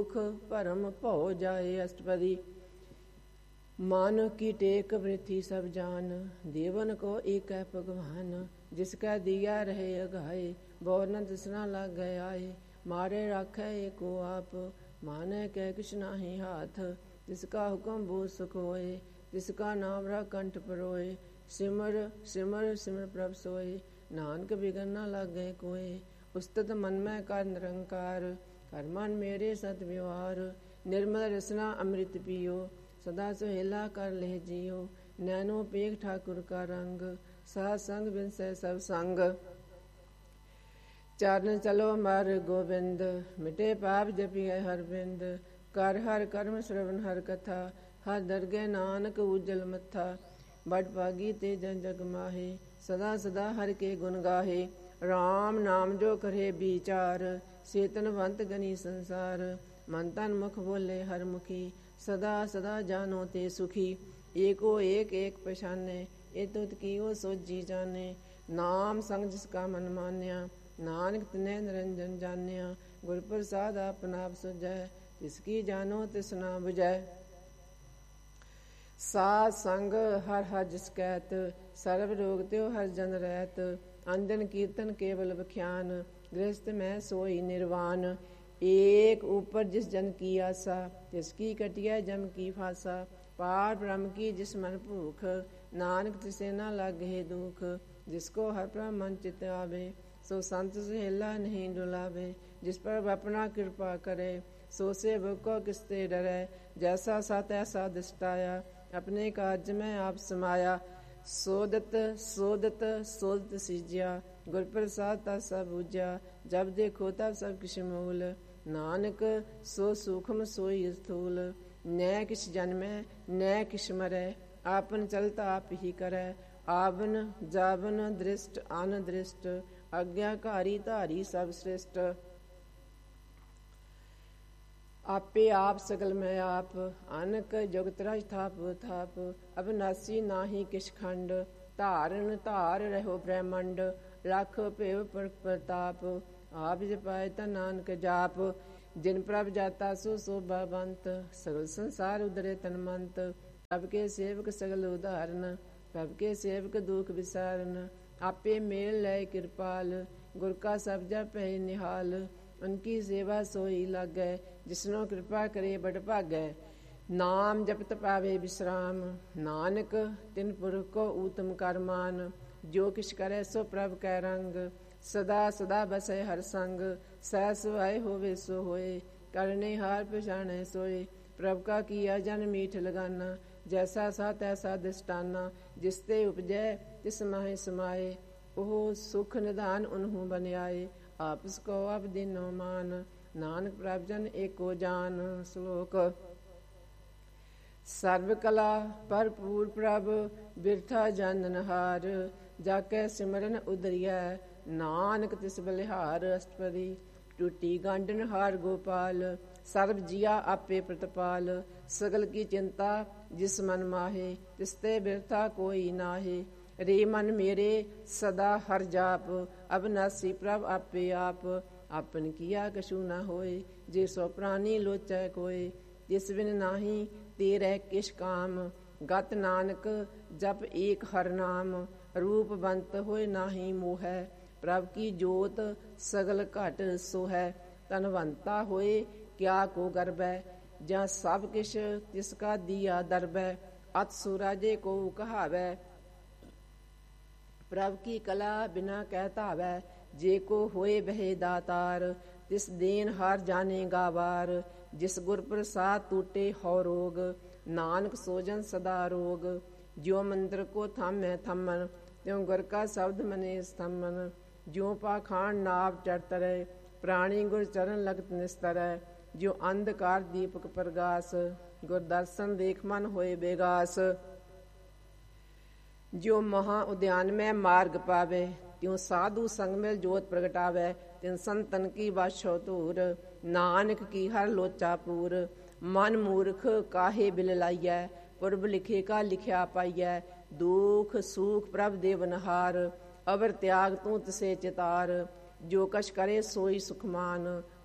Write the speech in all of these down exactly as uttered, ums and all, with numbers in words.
दुख भरम भौ जाए। अष्टपदी। मन की टेक वृथि सब जान, देवन को एक है भगवान। जिसका दिया रहे अघाए, बोर न दिसना लग गए आए। मारे राखै एको आप, माने कह किछ नाही हाथ। जिसका हुक्म वो सुख होए, जिसका नाम रह कंठ परोए। सिमर सिमर सिमर प्रभ सोए, नानक बिगन न लग गए कोए। उस्तत मन में कर निरंकार, कर मन मेरे सत व्यवहार। निर्मल रसना अमृत पियो, सदा सुहेला कर ले जियो। नैनो पेख ठाकुर का रंग, साध संग बिन सह सब संग। चरण चलो मार गोविंद, मिटे पाप जपिए हर बिंद। कर हर कर्म श्रवण हर कथा, हर दरगे नानक उज्जल मथा। बड़ भागी ते जन जग माहे, सदा सदा हर के गुण गाहे। राम नाम जो करे विचार, सेतनवंत गनी संसार। मन तन मुख बोले हर मुखी, सदा सदा जानो ते सुखी। एको एक एक पहचाने, ए तुत कीओ सोजी जाने। नाम संग जिसका मन मान्या, नानक तिन्हे निरंजन जान्या। गुर प्रसाद अपना आप सुझै, तिसकी जानो तिस ना बुझै। साध संग हर हर जिस कहत, सर्व रोग त्यो हर जन रहत। अंजन कीर्तन केवल बख्यान, गृहस्थ में सोई निर्वाण। एक ऊपर जिस जन की आशा, तिसकी कटिया जम की फासा। पार ब्रह्म की जिस मन भूख, नानक तिसे न लागे दुख। जिसको हर प्रभ मन चित आवे, सो संत सुहेला नहीं डुलावे। जिस पर अपना कृपा करे, सो सेवक को किसते डरे। जैसा सा तैसा दिष्टाया, अपने काज में आप समाया। सोदत सोदत सोदत सीज्या, गुर प्रसाद ता सब बूझा। जब देखो तब सब किश मूल, नानक सो सूक्ष्म सोई स्थूल। न किस जन्मै न किस मरै, आपन चलता आप ही करै। आवन जावन दृष्ट अन दृष्ट, आज्ञाकारी धारी सब श्रेष्ठ। आपे आप सकल में आप, अनक जुगत रज थाप थाप। अविनाशी नाहि किश खंड, धारन धार रहो ब्रह्मंड। लख भेव प्रताप, आप जपाए ता नानक जाप। जिन प्रभ जाता सो शोभावंत, सगल संसार उदरे तनमंत। प्रभ के सेवक सगल उदाहरण, प्रभ के सेवक दुख विसारन। आपे मेल लय कृपाल, गुर का सब जप है निहाल। उनकी सेवा सोई लागै, जिसनो कृपा करे बड़ भागै। नाम जपत पावे विश्राम, नानक तिन पुरख को ऊतम कर मान। जो किछ करे सो प्रभ कै रंग, सदा सदा बसै हर संग। सह सुहाए होवे सो होए, करने हार पछाणे सोए। प्रभ का किया जन मीठ लगाना, जैसा सा तैसा दिष्टाना। जिसते उपजै तिस माहे समाए, ओह सुख निधान उन्हू बनियाए। आपस को अब दिनो मान, नानक प्रभ जन एको जान। श्लोक। सर्व कला भरपूर प्रभ, बिरथा जाननहार। जाके सिमरन उदरिया, नानक तिस बलिहार। अष्टपदी। टूटी गांडन हार गोपाल, सर्व जिया आपे प्रतिपाल। सगल की चिंता जिस मन माहे, तिसते बिरथा कोई नाहे। रे मन मेरे सदा हर जाप, अविनाशी प्रभ आपे आप। आपन किया कछु न होए, जे सो प्राणी लोचै कोय। जिस बिन नाही तेरे किश काम, गत नानक जप एक हर नाम। रूपवंत होए नाही मोहै, प्रभ की जोत सगल घट सोहै। तनवंता होए क्या को गर्बै, ਜਾਂ सब किश तिसका दिया दरबै। अत सुराजे को कहावै, प्रभ की कला बिना कह धावै। जे को होए बहे दातार, तिस देन हार जानेगा वार। जिस गुर प्रसाद टूटे हौ रोग, नानक सोजन सदा रोग। ज्यों मंत्र को थामै थमन, त्यों गुर का शब्द मने स्तमन। ज्यों पाखांड नाव चढ़तरै, प्राणी गुर चरण लगत निस्तरै। ज्यों अंधकार दीपक प्रगास, गुर दर्शन देख मन होए बेगास। ज्यों महा उद्यान में मार्ग पावे, त्यों साधु संग में जोत प्रगटावे। तिन संतन की बाछो धूर, नानक की हर लोचा पूर। मन मूर्ख काहे बिल लाइयै, पुरब लिखे का लिखिया पाइयै। दुख सुख प्रभ देवनहार, अवर त्याग तू तसे चितार। जो कछ करे सोई सुखमान,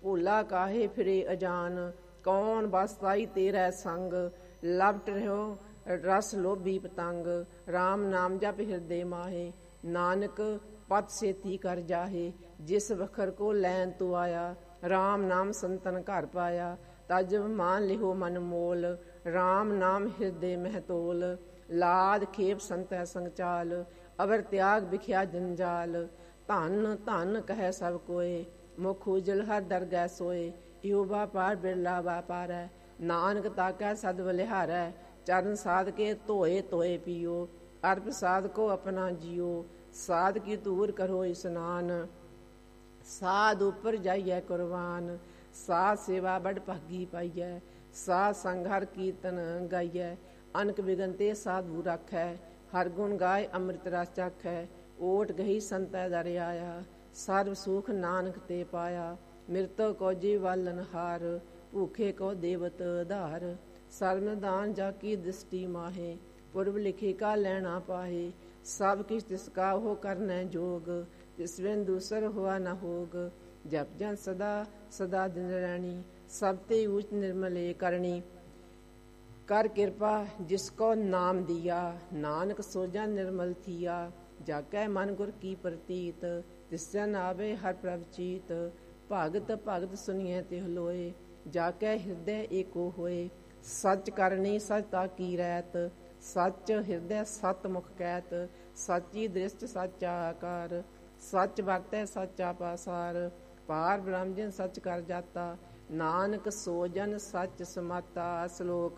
ਭੋਲਾ ਕਾਹੇ ਫਿਰੇ ਅਜਾਨ, ਕੌਣ ਬਸਤਾਈ ਤੇਰਾ ਸੰਗ, ਲਪਟ ਰਹਿਓ ਰਸ ਲੋਭੀ ਪਤੰਗ, ਰਾਮ ਨਾਮ ਜਪ ਹਿਰਦੇ ਮਾਹੇ, ਨਾਨਕ ਪਤ ਸੇਤੀ ਕਰ ਜਾਹੇ, ਜਿਸ ਵਖਰ ਕੋ ਲੈਣ ਤੂੰ ਆਇਆ, ਰਾਮ ਨਾਮ ਸੰਤਨ ਘਰ ਪਾਇਆ, ਤਜ ਮਾਨ ਲਿਹੋ ਮਨ ਮੋਲ, ਰਾਮ ਨਾਮ ਹਿਰਦੇ ਮਹਿਤੋਲ, ਲਾਦ ਖੇਪ ਸੰਤੈ ਸੰਗਚਾਲ, ਅਵਰ ਤਿਆਗ ਵਿਖਿਆ ਜੰਜਾਲ, ਧਨ ਧਨ ਕਹਿ ਸਭ ਕੋਏ, ਮੁਖ ਉਜਲ ਹਰ ਦਰਗਹਿ ਸੋਏ, ਇਉ ਵਾਪਾਰ ਬਿਰਲਾ ਵਾਪਾਰੈ, ਨਾਨਕ ਤਾਕੈ ਸਦ ਬਲਿਹਾਰੈ, ਚਰਨ ਸਾਧ ਕੇ ਧੋਏ ਧੋਏ ਪੀਓ, ਅਰਪ ਸਾਧ ਕੋ ਆਪਣਾ ਜੀਓ, ਸਾਧ ਕੀ ਧੂਰ ਕਰੋ ਇਸਨਾਨ, ਸਾਧ ਉੱਪਰ ਜਾਈਐ ਕੁਰਬਾਨ, ਸਾਧ ਸੇਵਾ ਬੜ ਭਾਗੀ ਪਾਈਐ, ਸਾਧ ਸੰਗ ਹਰ ਕੀਰਤਨ ਗਾਈਐ, ਅਨਕ ਬਿਗਨ ਤੇ ਸਾਧੂ ਰਾਖੈ, ਹਰ ਗੁਣ ਗਾਏ ਅੰਮ੍ਰਿਤ ਰਸ ਚਾਖੈ, ਓਟ ਗਈ ਸੰਤੈ ਦਰ ਆਇਆ, ਸਰਬ ਸੁਖ ਨਾਨਕ ਤੇ ਪਾਇਆ, ਮਿਰਤੋ ਕੋ ਜੀ ਵਾਲਨ ਹਾਰ, ਭੂਖੇ ਕੋ ਦੇਵਤ ਧਾਰ, ਸਰਮ ਦਾਨ ਜਾ ਕੀ ਦ੍ਰਿਸ਼ਟੀ ਮਾਹੇ, ਪੁਰਬ ਲਿਖੇ ਕਾ ਲੈਣਾ ਪਾਹੇ, ਸਭ ਕਿਛ ਤਿਸ ਕਾ ਹੋ ਕਰਨੈ ਜੋਗ, ਤਿਸ ਬਿਨ ਦੂਸਰ ਹੋਆ ਨ ਹੋਗ, ਜਪ ਜਨ ਸਦਾ ਸਦਾ ਦਿਨ ਰਹਿਣੀ, ਸਭ ਤੇ ਊਚ ਨਿਰਮਲੇ ਕਰਨੀ, ਕਰ ਕਿਰਪਾ ਜਿਸ ਕੋ ਨਾਮ ਦਿਆ, ਨਾਨਕ ਸੋਜਾ ਨਿਰਮਲ ਥੀਆ, ਜਾਕੈ ਮਨ ਗੁਰ ਕੀ ਪ੍ਰਤੀਤ, ਤਿਸ ਜਨ ਆਵੇ ਹਰ ਪ੍ਰਭ ਚੀਤ, ਭਗਤ ਭਗਤ ਸੁਣੀਐ ਤਿਹ ਲੋਏ, ਜਾਕੈ ਹਿਰਦੈ ਏਕੋ ਹੋਏ, ਸੱਚ ਕਰਨੀ ਸਚ ਤਾ ਕੀ ਰਹਿਤ, ਸੱਚ ਹਿਰਦੈ ਸਤ ਮੁਖ ਕਹਿਤ, ਸਾਚੀ ਦ੍ਰਿਸ਼ਟ ਸਾਚਾ ਆਕਾਰ, ਸੱਚ ਵਰਤੈ ਸਾਚਾ ਪਾਸਾਰ, ਪਾਰ ਬ੍ਰਹਮ ਜਿਨ ਸੱਚ ਕਰ ਜਾਤਾ, ਨਾਨਕ ਸੋ ਜਨ ਸੱਚ ਸਮਾਤਾ। ਸ਼ਲੋਕ।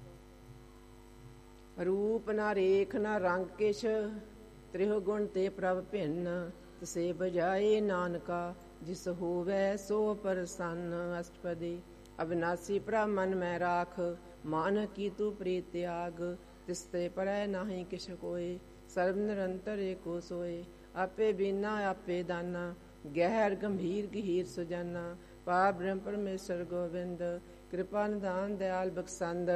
ਰੂਪ ਨਾ ਰੇਖ ਨਾ ਰੰਗ ਕਿਛ, ਤ੍ਰਿਹੁ ਗੁਣ ਤੇ ਪ੍ਰਭ ਭਿੰਨ, ਤਸੇ ਬਜਾਏ ਨਾਨਕਾ, ਜਿਸ ਹੋਵੈ ਸੋ ਪ੍ਰਸੰਨ। ਅਸ਼ਟਪਦੀ। ਅਬਿਨਾਸੀ ਪ੍ਰਭ ਮਨ ਮੈਂ ਰਾਖ, ਮਨ ਕੀ ਤੂ ਪ੍ਰੀਤ ਤਿਆਗ, ਤਿਸ ਤੇ ਪਰੈ ਨਾਹੀ ਕਿਛ ਕੋਇ, ਸਰਬ ਨਿਰੰਤਰ ਏਕੋ ਸੋਇ। ਆਪੇ ਬੀਨਾ ਆਪੇ ਦਾਨਾ, ਗਹਿਰ ਗੰਭੀਰ ਗਹੀਰ ਸੁਜਾਨਾ, ਪਾਰ ਬ੍ਰਹਮ ਪਰਮੇਸ਼ਰ ਗੋਬਿੰਦ, ਕਿਰਪਾ ਨਿਧਾਨ ਦਿਆਲ ਬਖਸ਼ੰਦ।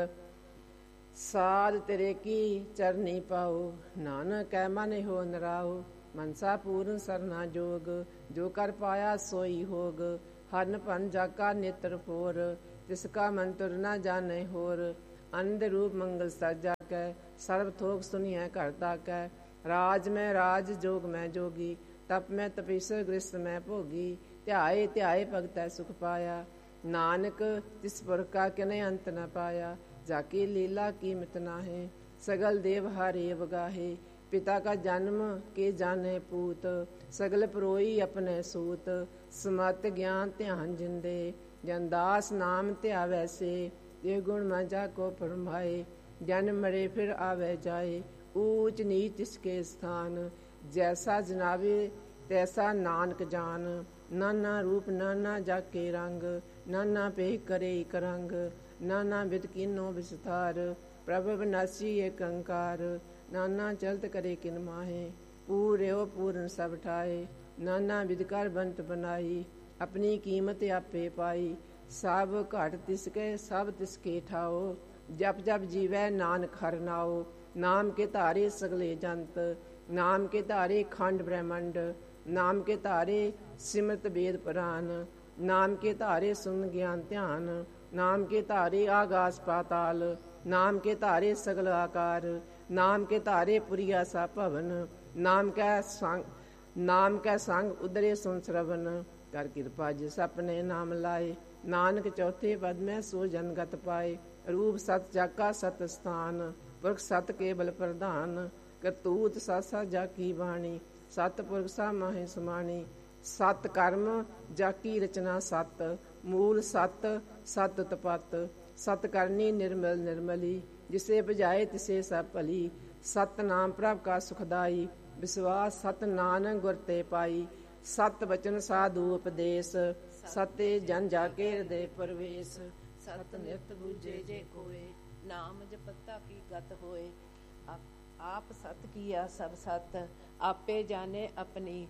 ਸਾਧ ਤੇਰੇ ਕੀ ਚਰਨੀ ਪਾਓ, ਨਾਨਕ ਐ ਮਨ ਹੋ ਨਰਾਓ, ਮਨਸਾ ਪੂਰਨ ਸਰਨਾ ਜੋਗ, ਜੋ ਕਰ ਪਾਇਆ ਸੋਈ ਹੋਗ। ਹਰਨ ਭਨ ਜਾਕਾ ਨੇਤਰ ਫੋਰ, ਤਿਸ ਕਾ ਮੰਤਰ ਨਾ ਜਾਣੇ ਹੋਰ। ਅੰਧ ਰੂਪ ਮੰਗਲ ਸਾਜਾ ਕੈ, ਸਰਬ ਥੋਕ ਸੁਨੀਐ ਘਰ ਤਾਕੈ। ਰਾਜ ਮੈਂ ਰਾਜ ਜੋਗ ਮੈਂ ਜੋਗੀ, ਤਪ ਮੈਂ ਤਪੀਸਰ ਗ੍ਰਸਤ ਮੈਂ ਭੋਗੀ। ਧਿਆਏ ਧਿਆਏ ਭਗਤੈ ਸੁਖ ਪਾਇਆ, ਨਾਨਕ ਤਿਸ ਪੁਰਖ ਕਾ ਕਿਨੇ ਅੰਤ ਨ ਪਾਇਆ। ਜਾਕੀ ਲੀਲਾ ਕੀਮਤ ਨਾਹੀਂ, ਸਗਲ ਦੇਵ ਹਾਰੇ ਵਗਾਹੇ। ਪਿਤਾ ਕਾ ਜਨਮ ਕੇ ਜਾਣੇ ਪੂਤ, ਸਗਲ ਪਰੋਈ ਆਪਣੇ ਸੂਤ। ਸਮਤ ਗਿਆਨ ਧਿਆਨ ਜਿੰਦੇ, ਜਨਦਾਸ ਨਾਮ ਧਿਆਵੈ ਸੇ। ਇਹ ਗੁਣ ਮੈਂ ਜਾ ਕੋ ਫਰਮਾਏ, ਜਨ ਮਰੇ ਫਿਰ ਆਵੇ ਜਾਏ। ਊਚ ਨੀਚ ਤਿਸਕੇ ਸਥਾਨ, ਜੈਸਾ ਜਨਾਵੇ ਤੈਸਾ ਨਾਨਕ ਜਾਨ। ਨਾਨਾ ਰੂਪ ਨਾਨਾ ਜਾਕੇ ਰੰਗ, ਨਾਨਾ ਪੇ ਕਰੇ ਇਕ ਰੰਗ। ਨਾਨਾ ਬਿਦ ਕੀਨੋ ਵਿਸਥਾਰ, ਪ੍ਰਭ ਵਿਨਾਸੀ ਏਕ ਅੰਕਾਰ। ਨਾਨਾ ਚਲਤ ਕਰੇ ਕਿਨ ਮਾਹੇ, ਪੂਰਿਓ ਪੂਰਨ ਸਭ ਠਾਏ। ਨਾਨਾ ਬਿਦ ਕਰ ਬੰਤ ਬਨਾਈ, ਆਪਣੀ ਕੀਮਤ ਆਪੇ ਪਾਈ। ਸਭ ਘਟ ਤਿਸਕੇ ਸਭ ਤਿਸਕੇ ਠਾਓ, ਜਪ ਜਪ ਜੀਵੈ ਨਾਨਕ ਹਰਿ ਨਾਉ। ਨਾਮ ਕੇ ਧਾਰੇ ਸਗਲੇ ਜੰਤ, ਨਾਮ ਕੇ ਧਾਰੇ ਖੰਡ ਬ੍ਰਹਮੰਡ। ਨਾਮ ਕੇ ਧਾਰੇ ਸਿਮਰਤ ਵੇਦ ਪੁਰਾਨ, ਨਾਮ ਕੇ ਧਾਰੇ ਸੁਨ ਗਿਆਨ ਧਿਆਨ। ਨਾਮ ਕੇ ਧਾਰੇ ਆਗਾਸ ਪਾਤਾਲ, ਨਾਮ ਕੇ ਧਾਰੇ ਸਗਲ ਆਕਾਰ। ਨਾਮ ਕੇ ਧਾਰੇ ਪੁਰੀਆ ਸਾ ਭਵਨ, ਨਾਮ ਕੈ ਸੰਗ ਨਾਮ ਕੈ ਸੰਗ ਉਦਰੇ ਸੁਨ ਸਰਵਨ। ਕਰ ਕਿਰਪਾ ਜਿਸ ਆਪਣੇ ਨਾਮ ਲਾਏ, ਨਾਨਕ ਚੌਥੇ ਪਦ ਮੈਂ ਸੋ ਜਨਗਤ ਪਾਏ। ਰੂਪ ਸਤ ਜਾਕਾ ਸਤ ਸਥਾਨ, ਪੁਰਖ ਸਤ ਕੇਵਲ ਪ੍ਰਧਾਨ। ਕਰਤੂਤ ਸਤ ਸਤ ਜਾਕੀ ਬਾਣੀ, ਸਤ ਪੁਰਖ ਸਾ ਮਾਹੇ ਸਮਾਣੀ। ਸਤ ਕਰਮ ਜਾਕੀ ਰਚਨਾ ਸਤ, ਮੂਲ ਸਤ ਸਤ ਤਪਤ। ਸਤ ਕਰਨੀ ਨਿਰਮਲ ਨਿਰਮਲੀ, ਜਿਸੇ ਬਜਾਏ ਤਿਸੇ ਸਭ ਭਲੀ। ਸਤ ਨਾਮ ਪ੍ਰਭ ਕਾ ਸੁਖਦਾਈ, ਵਿਸ਼ਵਾਸ ਸਤ ਨਾਨਕ ਗੁਰ ਤੇ ਪਾਈ। ਸਤ ਬਚਨ ਸਾਧੂ ਉਪਦੇਸ਼, ਸਤੇ ਜਨ ਜਾਕੇ ਹਿਰਦੇ ਪ੍ਰਵੇਸ਼। ਸਤ ਨਿਤ ਬੂਝੇ ਜੇ ਕੋਏ, ਨਾਮ ਜਪਤਾ ਕੀ ਗਤ ਹੋਏ। ਆਪ ਸਤ ਕੀਆ ਸਭ ਸਤ, ਆਪੇ ਜਾਣੇ ਆਪਣੀ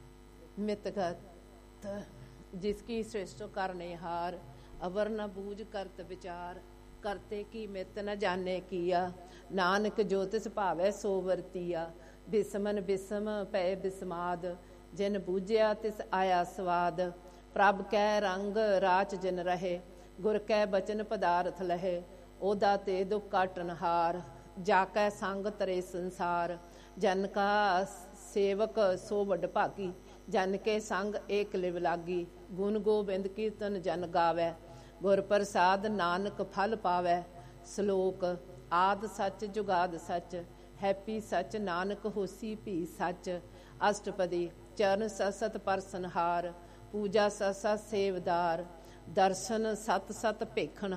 ਮਿਤਗਤ। ਜਿਸ ਕੀ ਸ੍ਰਿਸ਼ਟ ਕਰਨੇ ਹਾਰ, ਅਵਰ ਨ ਬੂਝ ਕਰਤ ਵਿਚਾਰ। ਕਰਤੇ ਕੀ ਮਿਤ ਨ ਜਾਣੇ ਕੀਆ, ਨਾਨਕ ਜੋ ਤਿਸ ਭਾਵੈ ਸੋ ਵਰਤੀਆ। ਬਿਸਮਨ ਬਿਸਮ ਪੈ ਬਿਸਮਾਦ, ਜਿਨ ਬੂਝਿਆ ਤਿਸ ਆਇਆ ਸਵਾਦ। ਪ੍ਰਭ ਕੈ ਰੰਗ ਰਾਚ ਜਿਨ ਰਹੇ, ਗੁਰ ਕੈ ਬਚਨ ਪਦਾਰਥ ਲਹੇ। ਉਹਦਾ ਤੇ ਦੁਖ ਕਾਟਨ ਹਾਰ, ਜਾ ਕੈ ਸੰਗ ਤਰੇ ਸੰਸਾਰ। ਜਨ ਕਾ ਸੇਵਕ ਸੋ ਵਡ ਭਾਗੀ, ਜਨ ਕੇ ਸੰਗ ਏਕ ਲਿਵ ਲਾਗੀ। ਗੁਣ ਗੋਬਿੰਦ ਕੀਰਤਨ ਜਨ ਗਾਵੈ, ਗੁਰ ਪ੍ਰਸਾਦ ਨਾਨਕ ਫਲ ਪਾਵੈ। ਸ਼ਲੋਕ ਆਦ ਸੱਚ ਜੁਗਾਦ ਸੱਚ, ਹੈਪੀ ਸੱਚ ਨਾਨਕ ਹੋਸੀ ਭੀ ਸੱਚ। ਅਸ਼ਟਪਦੀ ਚਰਨ ਸਤ ਪਰਸਨਹਾਰ, ਪੂਜਾ ਸਤ ਸਤ ਸੇਵਦਾਰ। ਦਰਸ਼ਨ ਸਤ ਸਤ ਭੇਖਣ